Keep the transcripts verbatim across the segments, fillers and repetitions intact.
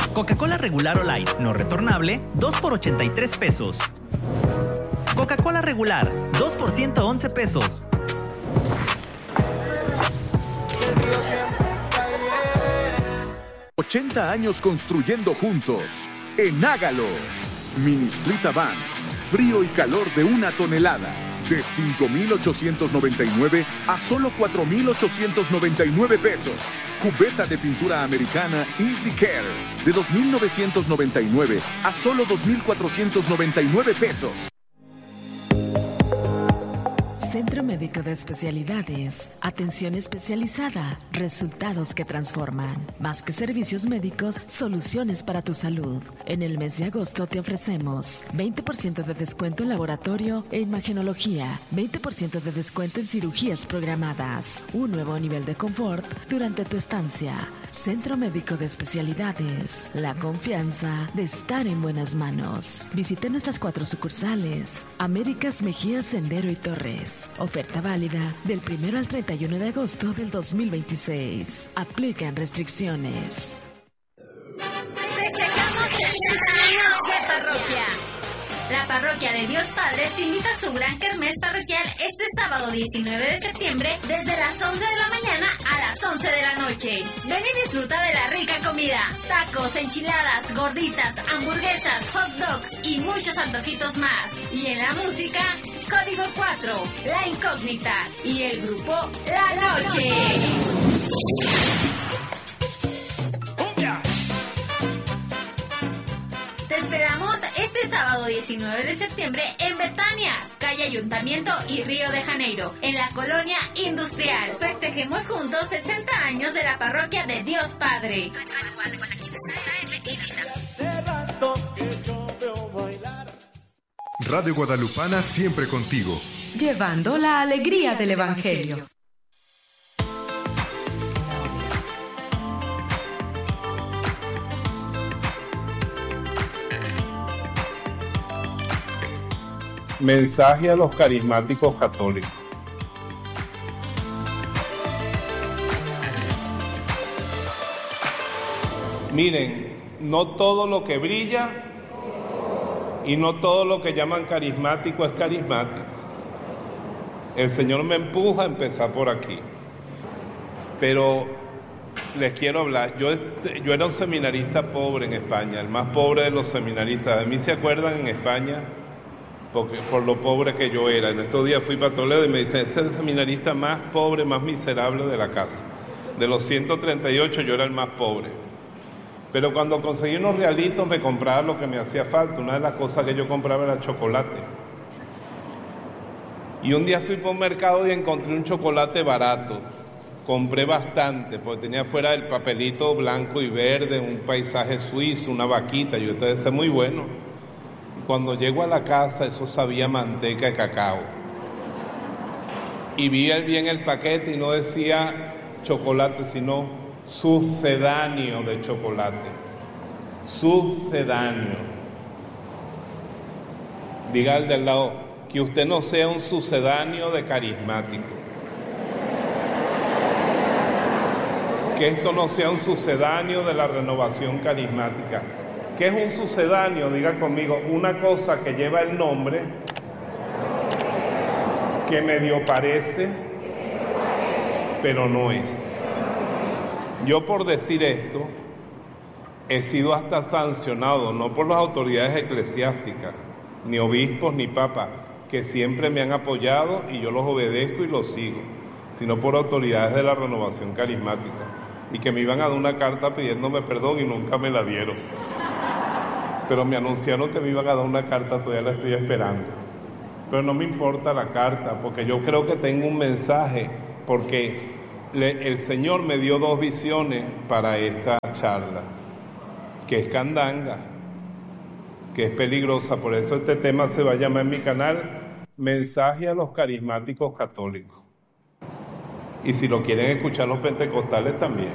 Coca-Cola regular o light, no retornable, dos por ochenta y tres pesos. Coca-Cola regular, dos por ciento once pesos. ochenta años construyendo juntos. En Hágalo. Mini Split Avant. Frío y calor de una tonelada. De cinco mil ochocientos noventa y nueve a solo cuatro mil ochocientos noventa y nueve pesos. Cubeta de pintura americana Easy Care. De dos mil novecientos noventa y nueve a solo dos mil cuatrocientos noventa y nueve pesos. Centro Médico de Especialidades. Atención especializada. Resultados que transforman. Más que servicios médicos, soluciones para tu salud. En el mes de agosto te ofrecemos veinte por ciento de descuento en laboratorio e imagenología, veinte por ciento de descuento en cirugías programadas, un nuevo nivel de confort durante tu estancia. Centro Médico de Especialidades. La confianza de estar en buenas manos. Visite nuestras cuatro sucursales. Américas, Mejía, Sendero y Torres. Oferta válida del primero al treinta y uno de agosto del dos mil veintiséis. Aplican restricciones. Festejamos sesenta años de parroquia. La Parroquia de Dios Padre te invita a su gran kermés parroquial este sábado diecinueve de septiembre desde las once de la mañana a las once de la noche. Ven y disfruta de la rica comida, tacos, enchiladas, gorditas, hamburguesas, hot dogs y muchos antojitos más. Y en la música, Código cuatro, La Incógnita y el grupo La Noche. Te esperamos este sábado diecinueve de septiembre en Betania, calle Ayuntamiento y Río de Janeiro, en la colonia industrial. Festejemos juntos sesenta años de la Parroquia de Dios Padre. Radio Guadalupana siempre contigo. Llevando la alegría del Evangelio. Mensaje a los carismáticos católicos. Miren, no todo lo que brilla y no todo lo que llaman carismático es carismático. El Señor me empuja a empezar por aquí. Pero les quiero hablar. Yo, yo era un seminarista pobre en España, el más pobre de los seminaristas. De mí se acuerdan en España porque, por lo pobre que yo era. En estos días fui para Toledo y me dicen, ese es el seminarista más pobre, más miserable de la casa. De los ciento treinta y ocho yo era el más pobre. Pero cuando conseguí unos realitos me compraba lo que me hacía falta. Una de las cosas que yo compraba era chocolate. Y un día fui por un mercado y encontré un chocolate barato. Compré bastante, porque tenía fuera el papelito blanco y verde, un paisaje suizo, una vaquita. Yo te decía, muy bueno. Y cuando llego a la casa, eso sabía manteca de cacao. Y vi bien el paquete y no decía chocolate, sino sucedáneo de chocolate. Sucedáneo. Diga al del lado, que usted no sea un sucedáneo de carismático. Que esto no sea un sucedáneo de la renovación carismática. ¿Qué es un sucedáneo? Diga conmigo, una cosa que lleva el nombre, que medio parece, pero no es. Yo por decir esto, he sido hasta sancionado, no por las autoridades eclesiásticas, ni obispos ni papas, que siempre me han apoyado y yo los obedezco y los sigo, sino por autoridades de la renovación carismática, y que me iban a dar una carta pidiéndome perdón y nunca me la dieron. Pero me anunciaron que me iban a dar una carta, todavía la estoy esperando. Pero no me importa la carta, porque yo creo que tengo un mensaje, porque le, el Señor me dio dos visiones para esta charla, que es candanga, que es peligrosa. Por eso este tema se va a llamar en mi canal Mensaje a los carismáticos católicos. Y si lo quieren escuchar los pentecostales también.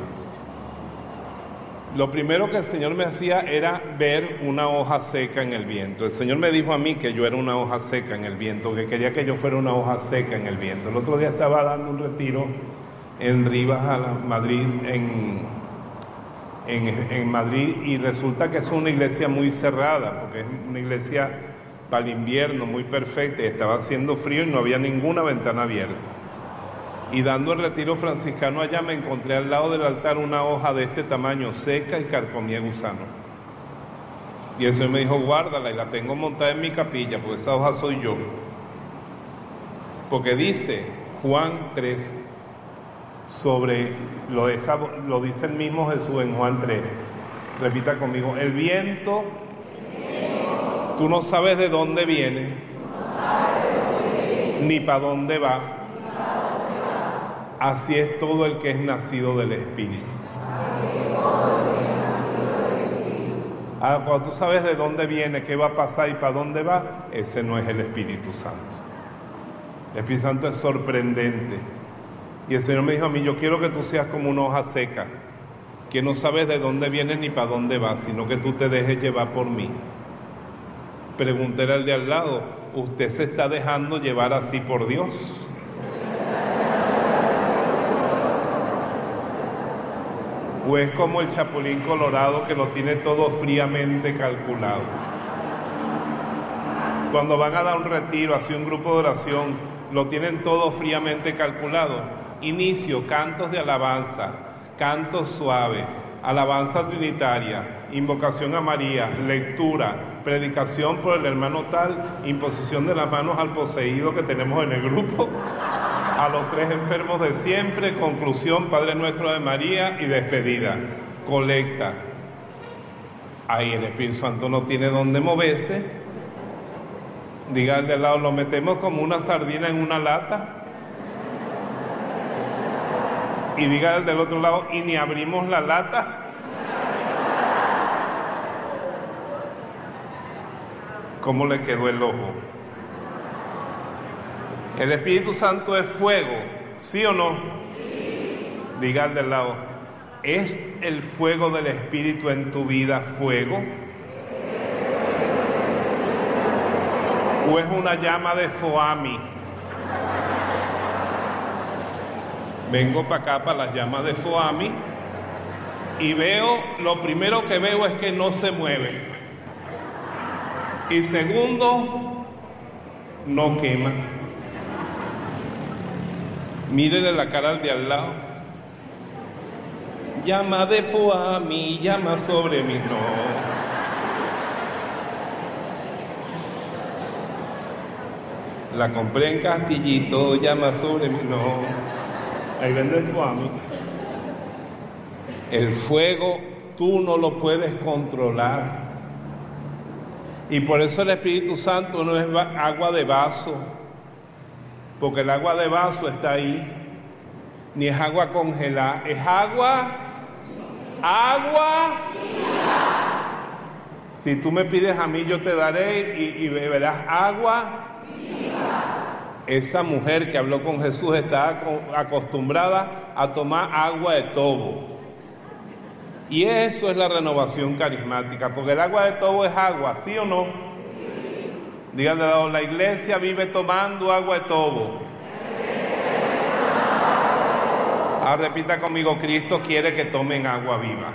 Lo primero que el Señor me hacía era ver una hoja seca en el viento. El Señor me dijo a mí que yo era una hoja seca en el viento, que quería que yo fuera una hoja seca en el viento. El otro día estaba dando un retiro en Rivas, a la Madrid, en, en, en Madrid, y resulta que es una iglesia muy cerrada, porque es una iglesia para el invierno muy perfecta, y estaba haciendo frío y no había ninguna ventana abierta. Y dando el retiro franciscano allá, me encontré al lado del altar una hoja de este tamaño, seca y carcomía gusano. Y el Señor me dijo, guárdala, y la tengo montada en mi capilla, porque esa hoja soy yo. Porque dice Juan tres, sobre, lo, esa, lo dice el mismo Jesús en Juan tres, repita conmigo, el viento, tú no sabes de dónde viene, ni para dónde va, así es todo el que es nacido del Espíritu. Ah, cuando tú sabes de dónde viene, qué va a pasar y para dónde va, ese no es el Espíritu Santo. El Espíritu Santo es sorprendente. Y el Señor me dijo a mí, yo quiero que tú seas como una hoja seca, que no sabes de dónde vienes ni para dónde vas, sino que tú te dejes llevar por mí. Pregúntele al de al lado, ¿usted se está dejando llevar así por Dios? ¿O es como el chapulín colorado que lo tiene todo fríamente calculado? Cuando van a dar un retiro, así un grupo de oración, lo tienen todo fríamente calculado. Inicio, cantos de alabanza, cantos suaves, alabanza trinitaria, invocación a María, lectura, predicación por el hermano tal, imposición de las manos al poseído que tenemos en el grupo, a los tres enfermos de siempre, conclusión, Padre Nuestro de María y despedida, colecta. Ahí el Espíritu Santo no tiene dónde moverse. Dígale al lado, lo metemos como una sardina en una lata. Y dígale del otro lado, y ni abrimos la lata. ¿Cómo le quedó el ojo? El Espíritu Santo es fuego, ¿sí o no? Sí. Diga al del lado, ¿es el fuego del Espíritu en tu vida fuego? ¿O es una llama de foami? Vengo para acá, para las llamas de foami, y veo, lo primero que veo es que no se mueve. Y segundo, no quema. Mírele la cara al de al lado. Llama de foami, llama sobre mí, no. La compré en Castillito, llama sobre mí, no. Ahí vende el foami. El fuego tú no lo puedes controlar. Y por eso el Espíritu Santo no es agua de vaso, porque el agua de vaso está ahí, ni es agua congelada, es agua, agua. Si tú me pides a mí, yo te daré y, y beberás agua. Esa mujer que habló con Jesús está acostumbrada a tomar agua de tobo. Y eso es la renovación carismática, porque el agua de tobo es agua, ¿sí o no? Sí. Díganle, la iglesia vive tomando agua de tobo. Ahora repita conmigo, Cristo quiere que tomen agua viva.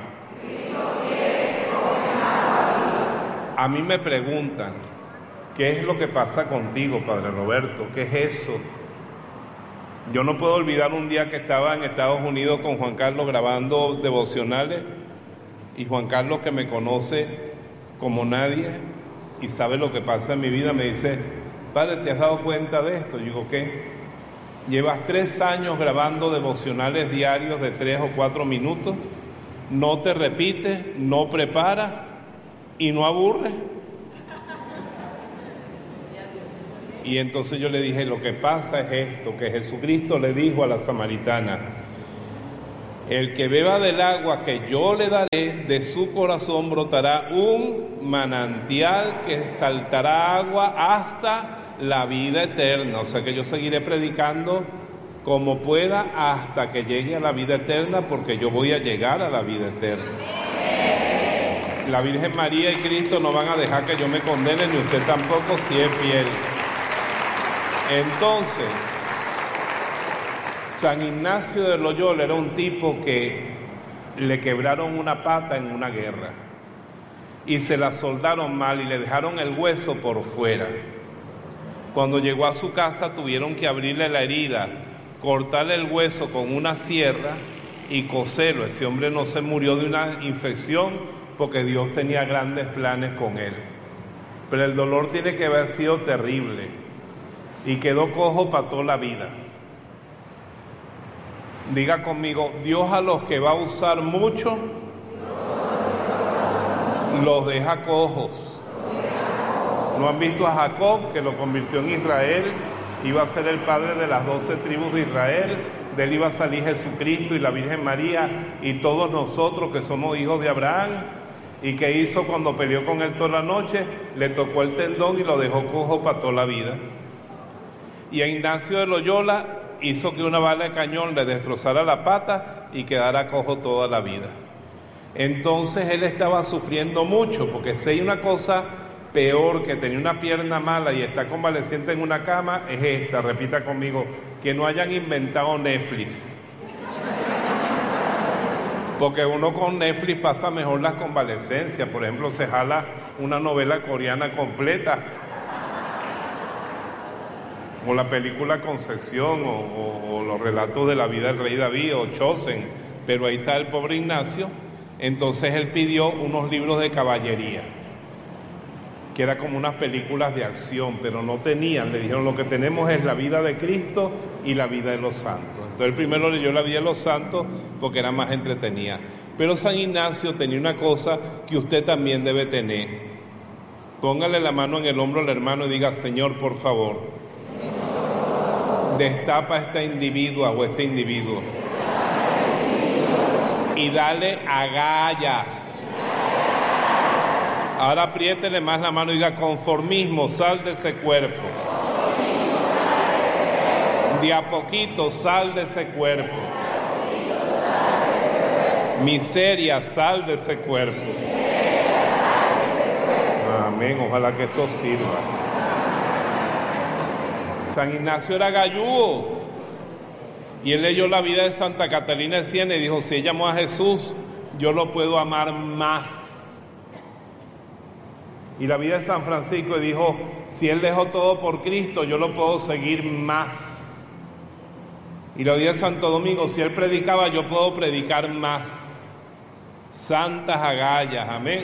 A mí me preguntan, ¿qué es lo que pasa contigo, Padre Roberto? ¿Qué es eso? Yo no puedo olvidar un día que estaba en Estados Unidos con Juan Carlos grabando devocionales, y Juan Carlos, que me conoce como nadie y sabe lo que pasa en mi vida, me dice, Padre, ¿te has dado cuenta de esto? Yo digo, ¿qué? Llevas tres años grabando devocionales diarios de tres o cuatro minutos, no te repites, no preparas y no aburres. Y entonces yo le dije, lo que pasa es esto, que Jesucristo le dijo a la samaritana, el que beba del agua que yo le daré, de su corazón brotará un manantial que saltará agua hasta la vida eterna. O sea que yo seguiré predicando como pueda hasta que llegue a la vida eterna, porque yo voy a llegar a la vida eterna. La Virgen María y Cristo no van a dejar que yo me condene, ni usted tampoco, si es fiel. Entonces, San Ignacio de Loyola era un tipo que le quebraron una pata en una guerra y se la soldaron mal y le dejaron el hueso por fuera. Cuando llegó a su casa tuvieron que abrirle la herida, cortarle el hueso con una sierra y coserlo. Ese hombre no se murió de una infección porque Dios tenía grandes planes con él. Pero el dolor tiene que haber sido terrible y quedó cojo para toda la vida. Diga conmigo, Dios a los que va a usar mucho, los deja cojos. ¿No han visto a Jacob, que lo convirtió en Israel? Iba a ser el padre de las doce tribus de Israel. De él iba a salir Jesucristo y la Virgen María y todos nosotros que somos hijos de Abraham. ¿Y qué hizo cuando peleó con él toda la noche? Le tocó el tendón y lo dejó cojo para toda la vida. Y a Ignacio de Loyola hizo que una bala de cañón le destrozara la pata y quedara cojo toda la vida. Entonces él estaba sufriendo mucho, porque si hay una cosa peor que tenía una pierna mala y está convaleciente en una cama, es esta, repita conmigo, que no hayan inventado Netflix. Porque uno con Netflix pasa mejor las convalecencias. Por ejemplo, se jala una novela coreana completa, o la película Concepción, o, o, o los relatos de la vida del rey David, o Chosen. Pero ahí está el pobre Ignacio. Entonces él pidió unos libros de caballería, que era como unas películas de acción, pero no tenían. Le dijeron, lo que tenemos es la vida de Cristo y la vida de los santos. Entonces él primero leyó la vida de los santos porque era más entretenida. Pero San Ignacio tenía una cosa que usted también debe tener. Póngale la mano en el hombro al hermano y diga, Señor, por favor, destapa a esta individua o este individuo y dale agallas. Ahora apriétele más la mano y diga, conformismo, sal de ese cuerpo. De a poquito, sal de ese cuerpo. Miseria, sal de ese cuerpo. Amén, ojalá que esto sirva. San Ignacio era gallúo y él leyó la vida de Santa Catalina de Siena y dijo, si ella amó a Jesús, yo lo puedo amar más. Y la vida de San Francisco y dijo, si él dejó todo por Cristo, yo lo puedo seguir más. Y la vida de Santo Domingo, si él predicaba, yo puedo predicar más. Santas agallas, amén.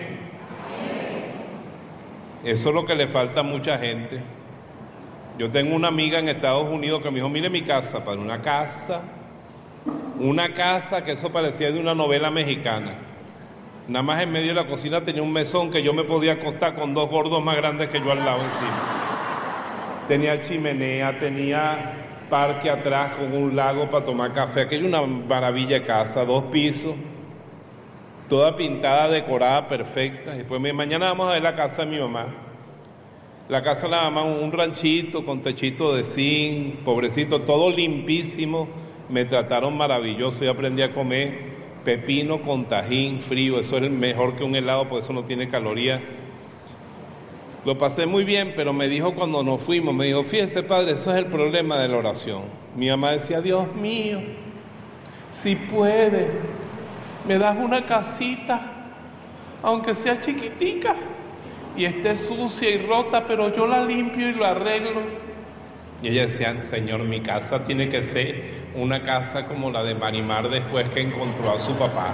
Eso es lo que le falta a mucha gente. Yo tengo una amiga en Estados Unidos que me dijo, mire mi casa, para una casa, una casa que eso parecía de una novela mexicana. Nada más en medio de la cocina tenía un mesón que yo me podía acostar con dos gordos más grandes que yo al lado encima. Tenía chimenea, tenía parque atrás con un lago para tomar café. Aquello una maravilla de casa, dos pisos, toda pintada, decorada, perfecta. Y después mañana vamos a ver la casa de mi mamá. La casa de la mamá, un ranchito con techito de zinc, pobrecito, todo limpísimo. Me trataron maravilloso y aprendí a comer pepino con tajín frío. Eso es mejor que un helado, porque eso no tiene calorías. Lo pasé muy bien, pero me dijo cuando nos fuimos, me dijo, fíjese padre, eso es el problema de la oración. Mi mamá decía, Dios mío, si puede, me das una casita, aunque sea chiquitica, y esté sucia y rota, pero yo la limpio y la arreglo. Y ella decía, Señor, mi casa tiene que ser una casa como la de Marimar después que encontró a su papá.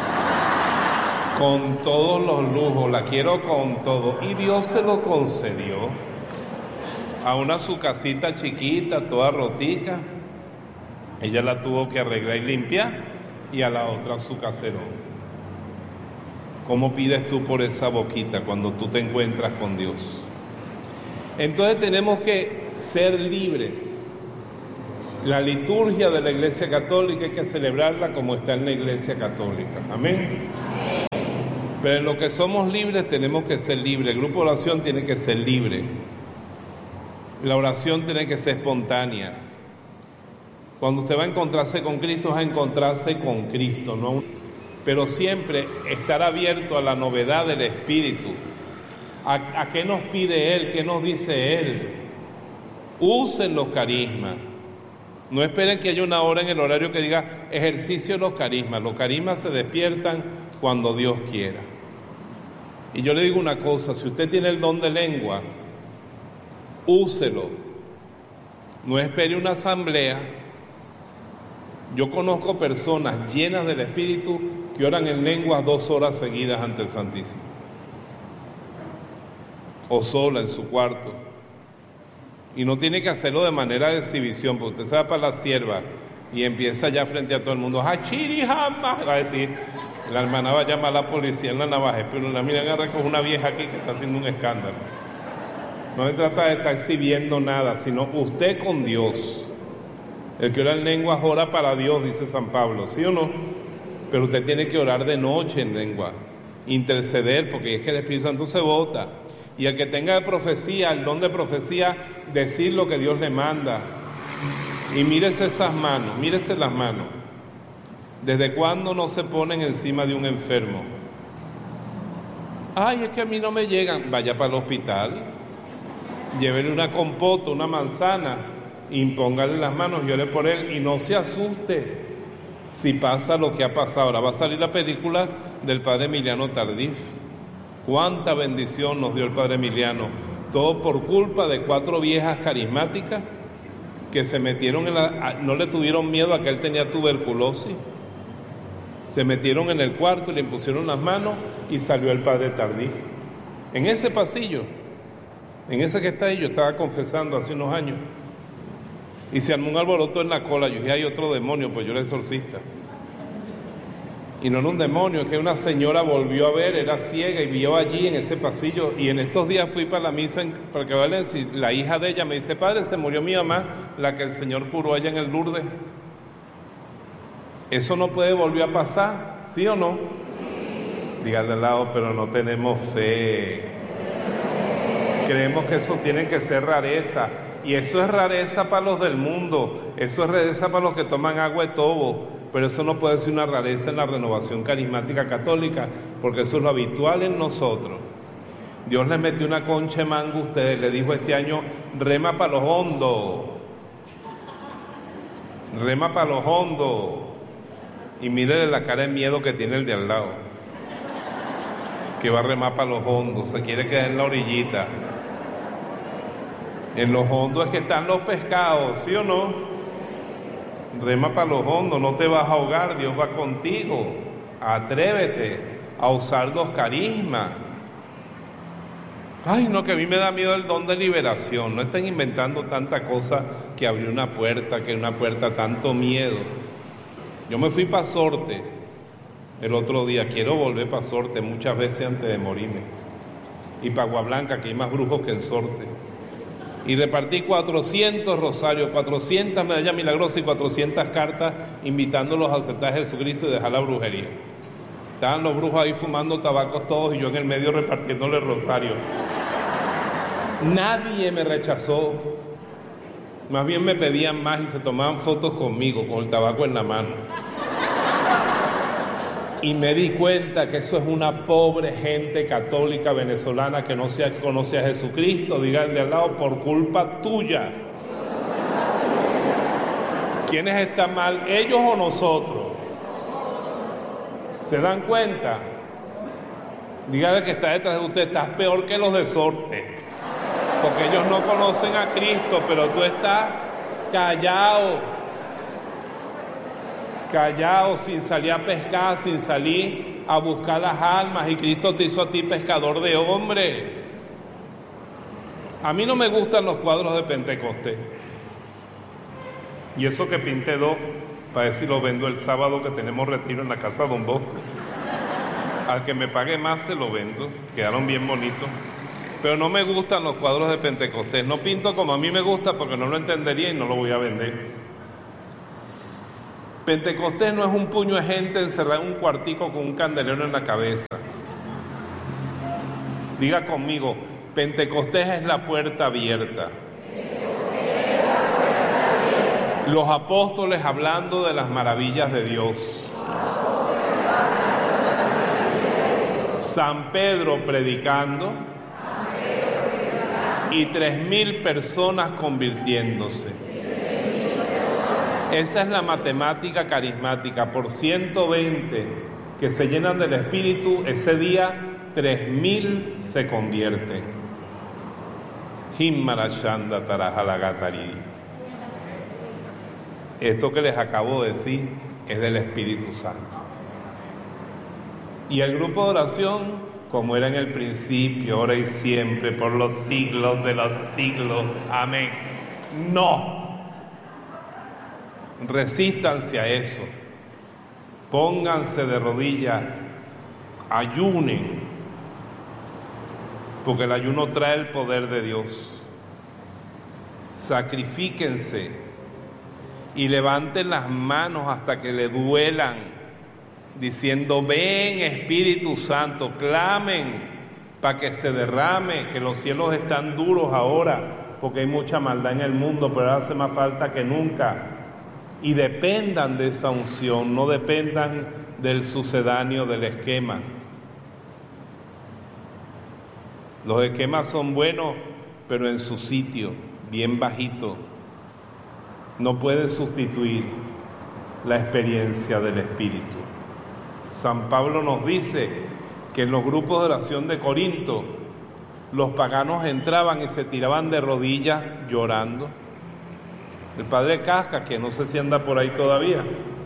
Con todos los lujos, la quiero con todo. Y Dios se lo concedió. A una su casita chiquita, toda rotica, ella la tuvo que arreglar y limpiar, y a la otra su caserón. ¿Cómo pides tú por esa boquita cuando tú te encuentras con Dios? Entonces tenemos que ser libres. La liturgia de la Iglesia Católica hay que celebrarla como está en la Iglesia Católica. Amén. Pero en lo que somos libres tenemos que ser libres. El grupo de oración tiene que ser libre. La oración tiene que ser espontánea. Cuando usted va a encontrarse con Cristo, va a encontrarse con Cristo, ¿no? Pero siempre estar abierto a la novedad del Espíritu. ¿A, a qué nos pide Él? ¿Qué nos dice Él? Usen los carismas. No esperen que haya una hora en el horario que diga ejercicio de los carismas. Los carismas se despiertan cuando Dios quiera. Y yo le digo una cosa, si usted tiene el don de lengua, úselo. No espere una asamblea. Yo conozco personas llenas del Espíritu que oran en lenguas dos horas seguidas ante el Santísimo. O sola en su cuarto. Y no tiene que hacerlo de manera de exhibición, porque usted se va para la sierva y empieza ya frente a todo el mundo, ¡Hachiri Hama! Va a decir, la hermana va a llamar a la policía en la navaja, pero la miran a recoger una vieja aquí que está haciendo un escándalo. No se trata de estar exhibiendo nada, sino usted con Dios. El que ora en lenguas ora para Dios, dice San Pablo, ¿sí o no? Pero usted tiene que orar de noche en lengua, interceder, porque es que el Espíritu Santo se bota. Y el que tenga profecía, el don de profecía, decir lo que Dios le manda. Y mírese esas manos, mírese las manos. ¿Desde cuándo no se ponen encima de un enfermo? Ay, es que a mí no me llegan. Vaya para el hospital, llévele una compota, una manzana, impóngale las manos, llore por él y no se asuste si pasa lo que ha pasado. Ahora va a salir la película del padre Emiliano Tardif. Cuánta bendición nos dio el padre Emiliano, todo por culpa de cuatro viejas carismáticas que se metieron en la... no le tuvieron miedo a que él tenía tuberculosis, se metieron en el cuarto y le impusieron las manos y salió el padre Tardif. En ese pasillo, en ese que está ahí, yo estaba confesando hace unos años, y se armó un alboroto en la cola. Yo dije, hay otro demonio, pues yo era exorcista. Y no era un demonio, es que una señora volvió a ver, era ciega y vio allí en ese pasillo. Y en estos días fui para la misa, en, para que valen, si la hija de ella me dice, padre, se murió mi mamá, la que el Señor curó allá en el Lourdes. ¿Eso no puede volver a pasar? ¿Sí o no? Dígale al lado, pero no tenemos fe. Creemos que eso tiene que ser rareza. Y eso es rareza para los del mundo, eso es rareza para los que toman agua de tobo. Pero eso no puede ser una rareza en la renovación carismática católica, porque eso es lo habitual en nosotros. Dios les metió una concha de mango a ustedes, le dijo este año, rema para los hondos, rema para los hondos, y mírele la cara de miedo que tiene el de al lado, que va a remar para los hondos, se quiere quedar en la orillita. En los hondos es que están los pescados, ¿sí o no? Rema para los hondos, no te vas a ahogar, Dios va contigo. Atrévete a usar los carismas. Ay, no, que a mí me da miedo el don de liberación. No estén inventando tanta cosa que abrió una puerta, que una puerta, tanto miedo. Yo me fui para Sorte el otro día, quiero volver para Sorte muchas veces antes de morirme. Y para Agua Blanca, que hay más brujos que en Sorte. Y repartí cuatrocientos rosarios, cuatrocientas medallas milagrosas y cuatrocientas cartas invitándolos a aceptar a Jesucristo y dejar la brujería. Estaban los brujos ahí fumando tabacos todos y yo en el medio repartiéndole rosarios. Nadie me rechazó. Más bien me pedían más y se tomaban fotos conmigo, con el tabaco en la mano. Y me di cuenta que eso es una pobre gente católica venezolana que no se conoce a Jesucristo. Díganle al lado, por culpa tuya. ¿Quiénes están mal, ellos o nosotros? ¿Se dan cuenta? Díganle que está detrás de usted, estás peor que los de Sorte. Porque ellos no conocen a Cristo, pero tú estás callado. Callado, sin salir a pescar, sin salir a buscar las almas, y Cristo te hizo a ti pescador de hombres. A mí no me gustan los cuadros de Pentecostés, y eso que pinté dos para ver si los vendo el sábado que tenemos retiro en la casa de Don Bosco. Al que me pague más se lo vendo, quedaron bien bonitos. Pero no me gustan los cuadros de Pentecostés, no pinto como a mí me gusta porque no lo entendería y no lo voy a vender. Pentecostés no es un puño de gente encerrada en un cuartico con un candelero en la cabeza. Diga conmigo, Pentecostés es la puerta abierta. Los apóstoles hablando de las maravillas de Dios. San Pedro predicando y tres mil personas convirtiéndose. Esa es la matemática carismática. Por ciento veinte que se llenan del Espíritu, ese día tres mil se convierten. Himmarashanda Tarajalagatari. Esto que les acabo de decir es del Espíritu Santo. Y el grupo de oración, como era en el principio, ahora y siempre, por los siglos de los siglos. Amén. No. Resístanse a eso. Pónganse de rodillas. Ayunen. Porque el ayuno trae el poder de Dios. Sacrifíquense y levanten las manos hasta que le duelan, diciendo: ven Espíritu Santo, clamen para que se derrame, que los cielos están duros ahora, porque hay mucha maldad en el mundo, pero ahora hace más falta que nunca. Y dependan de esa unción, no dependan del sucedáneo, del esquema. Los esquemas son buenos, pero en su sitio, bien bajito. No puede sustituir la experiencia del Espíritu. San Pablo nos dice que en los grupos de oración de Corinto, los paganos entraban y se tiraban de rodillas llorando. El padre Casca, que no sé si anda por ahí todavía,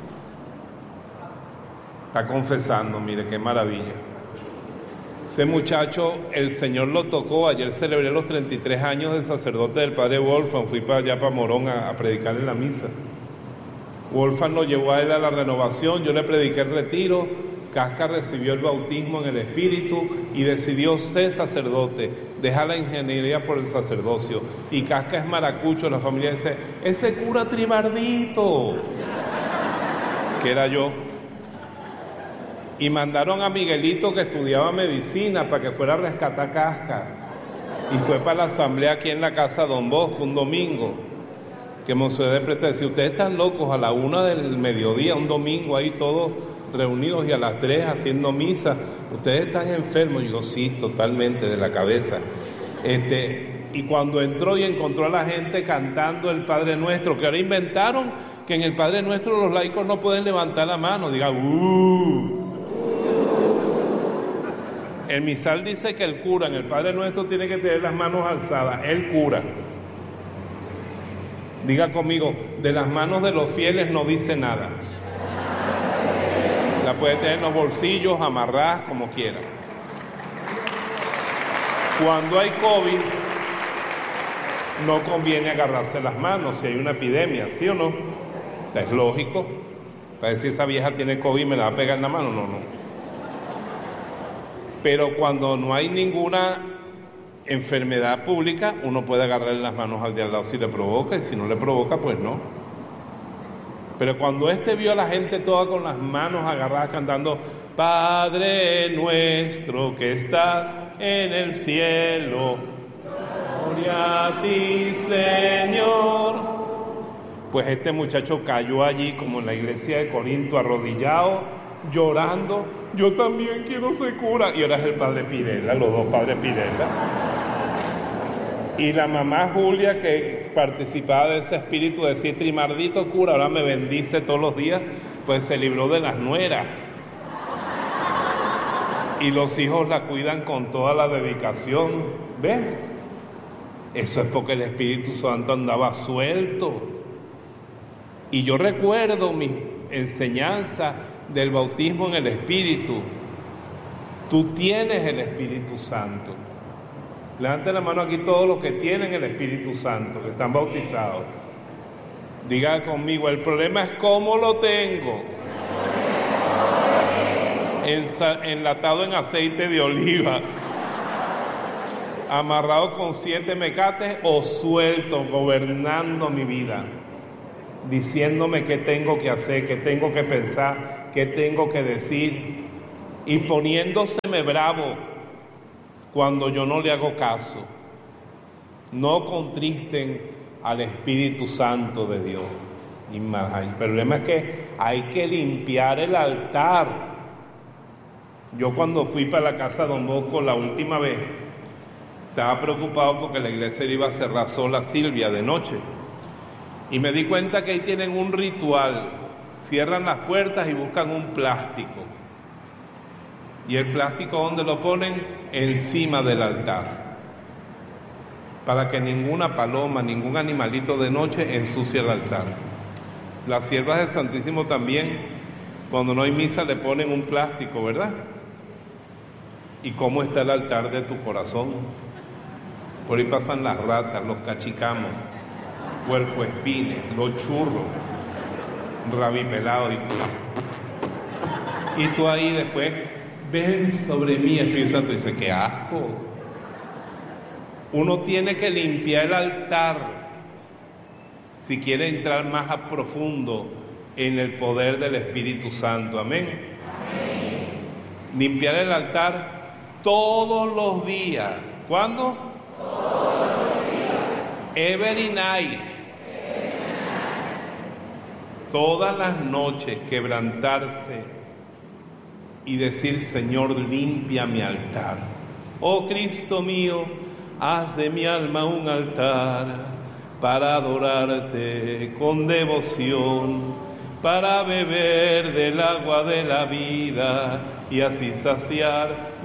está confesando, mire qué maravilla. Ese muchacho, el Señor lo tocó. Ayer celebré los treinta y tres años de sacerdote del padre Wolfgang. Fui para allá, para Morón, a, a predicar en la misa. Wolfgang lo llevó a él a la renovación. Yo le prediqué el retiro. Casca recibió el bautismo en el Espíritu y decidió ser sacerdote. Deja la ingeniería por el sacerdocio. Y Casca es maracucho. La familia dice: ese cura Trimardito, que era yo. Y mandaron a Miguelito, que estudiaba medicina, para que fuera a rescatar Casca. Y fue para la asamblea aquí en la casa Don Bosco un domingo. Que Monseñor de Prete decía: ustedes están locos, a la una del mediodía, un domingo, ahí todos reunidos, y a las tres haciendo misa. Ustedes están enfermos. Y yo: sí, totalmente, de la cabeza. Este, y cuando entró y encontró a la gente cantando el Padre Nuestro, que ahora inventaron que en el Padre Nuestro los laicos no pueden levantar la mano. Diga, uh. El misal dice que el cura en el Padre Nuestro tiene que tener las manos alzadas. El cura. Diga conmigo: de las manos de los fieles no dice nada. La puede tener en los bolsillos, amarradas, como quiera. Cuando hay COVID, no conviene agarrarse las manos si hay una epidemia, ¿sí o no? Es lógico. Para decir, esa vieja tiene COVID, me la va a pegar en la mano. No, no. Pero cuando no hay ninguna enfermedad pública, uno puede agarrarle las manos al de al lado si le provoca, y si no le provoca, pues no. Pero cuando este vio a la gente toda con las manos agarradas cantando: Padre nuestro que estás en el cielo, gloria a ti, Señor. Pues este muchacho cayó allí, como en la iglesia de Corinto, arrodillado, llorando: yo también quiero ser cura. Y ahora es el padre Pirela, los dos padres Pirela. Y la mamá Julia, que participaba de ese espíritu, decía: Trimardito cura, ahora me bendice todos los días, pues se libró de las nueras. Y los hijos la cuidan con toda la dedicación. ¿Ven? Eso es porque el Espíritu Santo andaba suelto. Y yo recuerdo mi enseñanza del bautismo en el Espíritu. Tú tienes el Espíritu Santo. Levanten la mano aquí todos los que tienen el Espíritu Santo, que están bautizados. Diga conmigo: el problema es cómo lo tengo. Enlatado en aceite de oliva, amarrado con siete mecates, o suelto, gobernando mi vida, diciéndome qué tengo que hacer, qué tengo que pensar, qué tengo que decir, y poniéndoseme bravo cuando yo no le hago caso. No contristen al Espíritu Santo de Dios. El problema es que hay que limpiar el altar. Yo cuando fui para la casa de Don Bosco la última vez, estaba preocupado porque la iglesia iba a cerrar sola Silvia de noche. Y me di cuenta que ahí tienen un ritual. Cierran las puertas y buscan un plástico. ¿Y el plástico dónde lo ponen? Encima del altar. Para que ninguna paloma, ningún animalito de noche ensucie el altar. Las siervas del Santísimo también, cuando no hay misa, le ponen un plástico, ¿verdad? ¿Y cómo está el altar de tu corazón? Por ahí pasan las ratas, los cachicamos, puercoespines, los churros, rabipelados. Y, y tú ahí después, ven sobre mí, Espíritu Santo. Y dice, qué asco. Uno tiene que limpiar el altar si quiere entrar más a profundo en el poder del Espíritu Santo. Amén. Amén. Limpiar el altar todos los días. ¿Cuándo? Todos los días. Every night. Todas las noches quebrantarse y decir, Señor, limpia mi altar. Oh Cristo mío, haz de mi alma un altar para adorarte con devoción, para beber del agua de la vida y así saciar